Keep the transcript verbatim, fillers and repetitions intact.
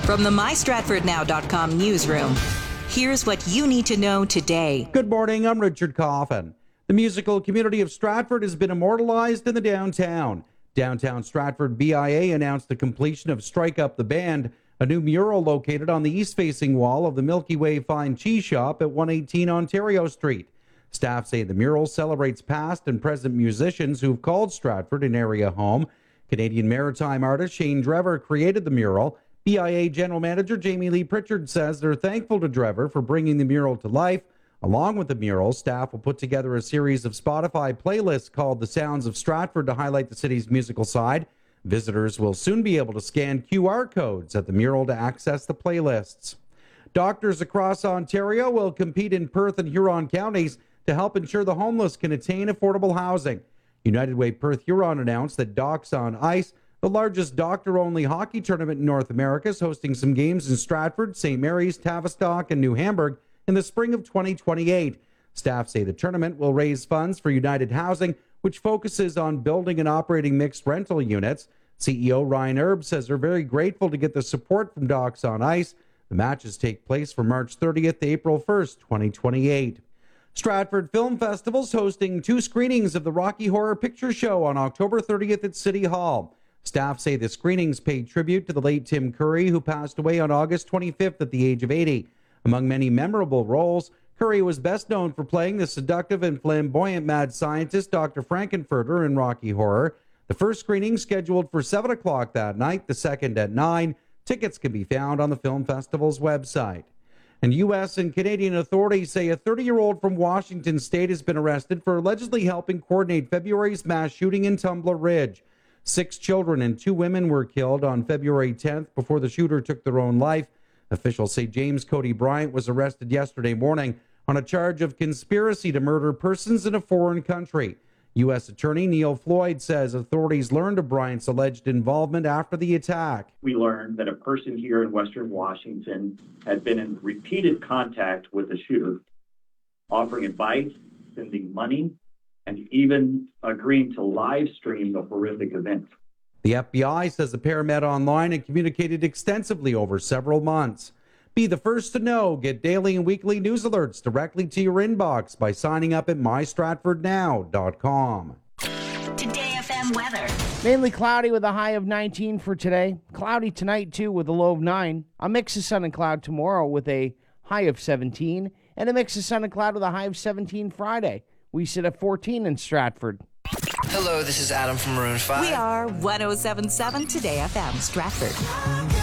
From the my stratford now dot com newsroom, here's what you need to know today. Good morning, I'm Richard Coffin. The musical community of Stratford has been immortalized in the downtown. Downtown Stratford B I A announced the completion of Strike Up the Band, a new mural located on the east-facing wall of the Milky Way Fine Cheese Shop at one eighteen Ontario Street. Staff say the mural celebrates past and present musicians who've called Stratford an area home. Canadian maritime artist Shane Drever created the mural. B I A General Manager Jamie Lee Pritchard says they're thankful to Drever for bringing the mural to life. Along with the mural, staff will put together a series of Spotify playlists called The Sounds of Stratford to highlight the city's musical side. Visitors will soon be able to scan Q R codes at the mural to access the playlists. Doctors across Ontario will compete in Perth and Huron counties to help ensure the homeless can attain affordable housing. United Way Perth Huron announced that Docs on Ice, the largest doctor-only hockey tournament in North America, is hosting some games in Stratford, Saint Mary's, Tavistock, and New Hamburg in the spring of twenty twenty-eight. Staff say the tournament will raise funds for United Housing, which focuses on building and operating mixed rental units. C E O Ryan Erb says they're very grateful to get the support from Docs on Ice. The matches take place from March thirtieth to April first, twenty twenty-eight. Stratford Film Festival's hosting two screenings of the Rocky Horror Picture Show on October thirtieth at City Hall. Staff say the screenings pay tribute to the late Tim Curry, who passed away on August twenty-fifth at the age of eighty. Among many memorable roles, Curry was best known for playing the seductive and flamboyant mad scientist Doctor Frankenfurter in Rocky Horror. The first screening scheduled for seven o'clock that night, the second at nine. Tickets can be found on the film festival's website. And U S and Canadian authorities say a thirty-year-old from Washington state has been arrested for allegedly helping coordinate February's mass shooting in Tumbler Ridge. Six children and two women were killed on February tenth before the shooter took their own life. Officials say James Cody Bryant was arrested yesterday morning on a charge of conspiracy to murder persons in a foreign country. U S Attorney Neil Floyd says authorities learned of Bryant's alleged involvement after the attack. We learned that a person here in Western Washington had been in repeated contact with the shooter, offering advice, sending money, and even agreeing to live stream the horrific event. The F B I says the pair met online and communicated extensively over several months. Be the first to know. Get daily and weekly news alerts directly to your inbox by signing up at my stratford now dot com. Today F M weather. Mainly cloudy with a high of nineteen for today. Cloudy tonight, too, with a low of nine. A mix of sun and cloud tomorrow with a high of seventeen. And a mix of sun and cloud with a high of seventeen Friday. We sit at fourteen in Stratford. Hello, this is Adam from Maroon five. We are one oh seven point seven Today F M Stratford.